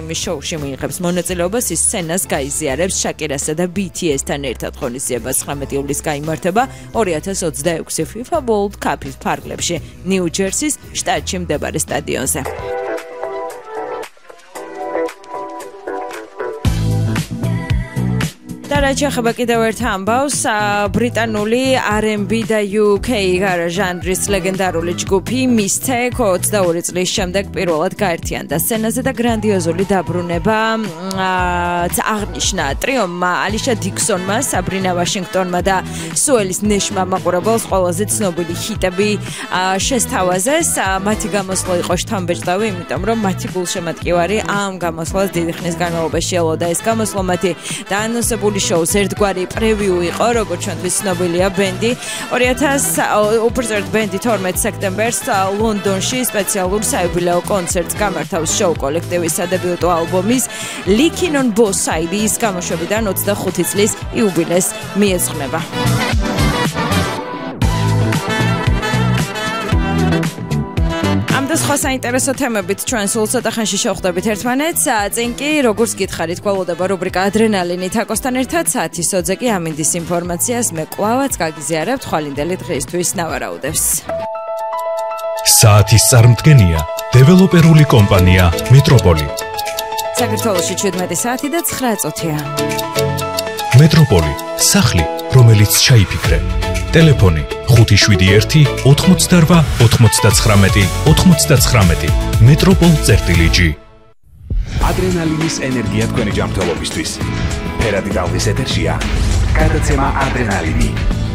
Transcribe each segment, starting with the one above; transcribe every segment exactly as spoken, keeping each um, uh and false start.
ფილმის შოუში მიიღებს მონაწილეობას, ის სცენას გაიზიარებს შაკირასა და ბი თი ეს-თან ერთად. ღონისძიება ცხრამეტი ივლისს გაიმართება ორი ათას ოცდაექვსი FIFA World Cup-ის ფარგლებში ნიუ-ჯერსის შტატში მდებარე სტადიონზე. და რაც შეეხება კიდევ ერთ ამბავს, ბრიტანული არ ენ ბი და იუ კეი ჟანრის ლეგენდარული ჯგუფი Mistake ოცდაორი წლის შემდეგ პირველად გაერთიანდა სცენაზე და გრანდიოზული დაბრუნება აღნიშნა ტრიომმა ალიშა დიქსონმა, საბრინა ვაშინგტონმა და სუელის ნეშმა მაყურებელს ყველაზე ცნობილი ჰიტები შესთავაზეს. მათი გამოსვლა იყო შთამბეჭდავი, იმიტომ რომ მათი გულშემატკივარი ამ გამოსვლას დიდი ხნის განმავლობაში ელოდა. ეს გამოსვლა მათი დაანონსებული შოუს ერთგვარი პრევიუ იყო, როგორც ჩვენთვის ცნობილია ბენდი. ორი ათას უპირისპირდ ბენდი თორმეტ სექტემბერს ლონდონში სპეციალურ საიუბილეო კონცერტს გამართავს შოუ კოლექტივის სადებიუტო ალბომის Licking on Both Sides გამოშვებიდან ოცდახუთი წლის იუბილეს მიეძღვნება. და სხვა საინტერესო თემებით ჩვენ სულ ცოტა ხანში შევხვდებით ერთმანეთს. წინ კი როგორც გითხარით, გვალოდება რუბრიკა ადრენალინი თაკოსთან ერთად. საათის ოცზე კი ამინდის ინფორმაციას მე კვლავაც გაგიზიარებთ ხვალინდელი დღეისთვის ნავარაუდებს. საათის წარმდგენია დეველოპერული კომპანია მეტროპოლი. საქართველოში ჩვიდმეტი საათი და ცხრა წუთია. მეტროპოლი, სახლი, რომელიც ჩაიფიქრე. ტელეფონი ხუთი შვიდი ერთი ოთხმოცდარვა ოთხმოცდაცხრამეტი ოთხმოცდაცხრამეტი მეტროპოლ წერტილი ჯი. ადრენალინის ენერგია თქვენი ჯანმრთელობისთვის. ფერადი ტალღის ეთერშია გადაცემა ადრენალინი.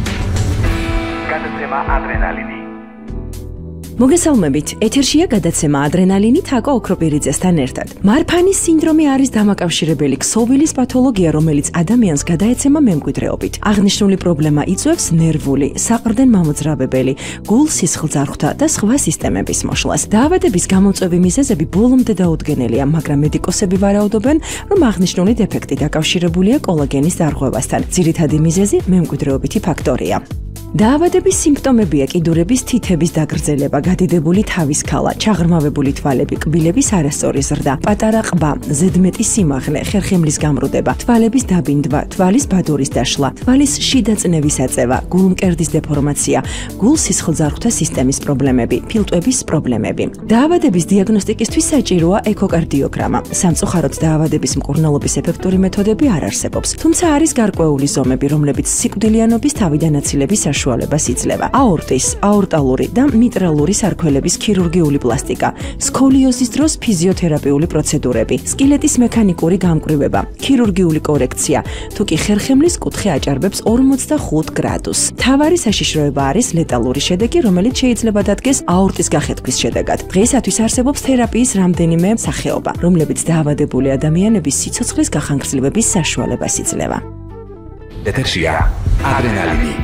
გადაცემა ადრენალინი. მოგესალმებით, ეთერშია გადაცემა ადრენალინი თაკო ოქროპირიძესთან ერთად. მარფანის სინდრომი არის დამაკავშირებელი ქსოვილის პათოლოგია, რომელიც ადამიანს გადაეცემა მემკვიდრეობით. აღნიშნული პრობლემა იწვევს ნერვული, საყრდენ მამოძრავებელი, გულ-სისხლძარღვთა და სხვა სისტემების მოშლას. დაავადების გამოწვევი მიზეზები ბოლომდე დაუდგენელია, მაგრამ მედიკოსები ვარაუდობენ, რომ აღნიშნული დეფექტი დაკავშირებულია კოლაგენის დარღვევასთან. ძირითადი მიზეზი მემკვიდრეობითი ფაქტორია. დაავადების სიმპტომებია კიდურების თითების დაგრძელება, გადიდებული თავის ქალა, ჩაღრმავებული თვალები, კბილების არასწორი ზრდა, პატარა ყბა, ზედმეტი სიმაღლე, ხერხემლის გამრუდება, თვალების დაბინდვა, თვალის ბადორის დაშლა, თვალის შიდა წნევის აწევა, გულმკერდის დეფორმაცია, გულ-სისხლძარღვთა სისტემის პრობლემები, ფილტვების პრობლემები. დაავადების დიაგნოსტიკისთვის საჭიროა ეკოკარდიოგრამა. სამწუხაროდ დაავადების მკურნალობის ეფექტური მეთოდები არ არსებობს, თუმცა არის გარკვეული ზომები, რომლებიც სიკვდილიანობის თავიდანაცილების საშუალებას იძლევა. აორტის, აორტალური და მიტრალური სარქველების ქირურგიული პლასტიკა, სკოლიოზის დროს ფიზიოთერაპიული პროცედურები, სკილეტის მექანიკური გამკვრივება, ქირურგიული კორექცია, თუ კი ხერხემლის კუთხე აჭარბებს ორმოცდახუთ გრადუსს. მთავარი საშიშროება არის ლეტალური შედეგი, რომელიც შეიძლება დადგეს აორტის გახეთქვის შედეგად. დღეისათვის არსებობს თერაპიის რამდენიმე სახეობა, რომლებიც დაავადებული ადამიანების სიცოცხლის გახანგრძლივების საშუალებას იძლევა. ეთერშია ადრენალინი.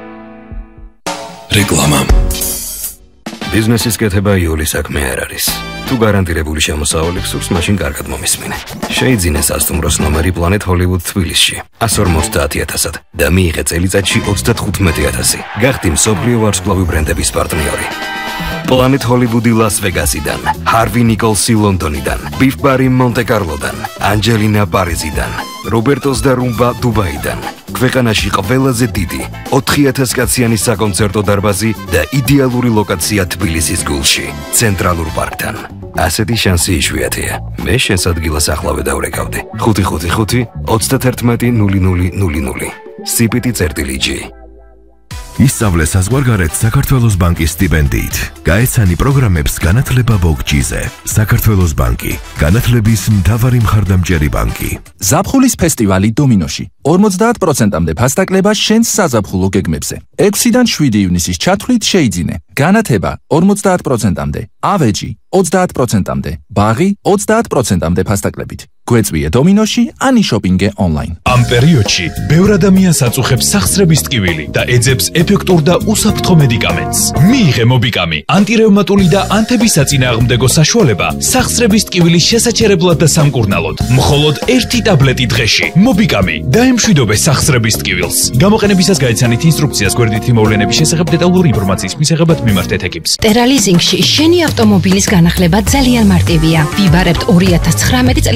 რეკლამა. ბიზნესის კეთება იული საქმე არ არის. თუ გარანტირებული შემოსავალი გსურს, მაშინ კარგად მომისმინე. შეიძინე სასტუმროს ნომერი Planet Hollywood თბილისში εκατს ორმოცდაათი ათასად და მიიღე წელიწადში ოცდათხუთმეტი ათასი. გახდი მსოფლიო ვარსკვლავი ბრენდების პარტნიორი. Planet Hollywood-ი ლას ვეგასიდან, Harvey Nicholsი ლონდონიდან, Beef Bar-ი მონტე-კარლოდან, Angelina პარიზიდან, Roberto's და Rumba დუბაიდან. ქვეყანაში ყველაზე დიდი ოთხი ათას კაციანი საკონცერტო დარბაზი და იდეალური ლოკაცია თბილისის გულში, ცენტრალურ პარკთან. ასეთი შანსი იშვიათია. მე შენს ადგილას ახლავე დავრეკავდი. ხუთი ხუთი ხუთი ოცდათერთმეტი ნული ნული ნული ნული. სიპიტი წერტილი ჯი. ისწავლე საზღვარგარეთ საქართველოს ბანკის სტიპენდიით. გაეცანი პროგრამებს განათლება ბოგჯიზე. საქართველოს ბანკი, განათლების მთავარი მხარდამჭერი ბანკი. ზაფხულის ფესტივალი დომინოში. ორმოცდაათ პროცენტამდე ფასდაკლება შენს საზაფხულო გეგმებზე. ექვსიდან შვიდი ივნისის ჩათვლით შეიძინე. განათება ორმოცდაათ პროცენტამდე, ავეჯი ოცდაათ პროცენტამდე, ბაღი ოცდაათ პროცენტამდე ფასდაკლებით. გვეწვიე დომინოში, ანი შოპინგე ონლაინ. ამ პერიოდში ბევრ ადამიანს აწუხებს სახსრების ტკივილი და ეძებს ეფექტურ და უსაფრთხო მედიკამენტს. მიიღე მობიკამი, ანტირევმატული და ანთების საწინააღმდეგო საშუალება სახსრების ტკივილის შესაჩერებლად და სამკურნალოდ. მხოლოდ ერთი ტაბლეტი დღეში. მობიკამი დაემშვიდობე სახსრების ტკივილს. გამოყენებისას გაეცანით ინსტრუქციას გვერდითი მოვლენების შესახებ დეტალური ინფორმაციის მისაღებად მიმართეთ ეკიპს. ტერალიზინგში შენი ავტომობილის განახლება ძალიან მარტივია. ვიბარებთ ორი ათას ცხრამეტი წელი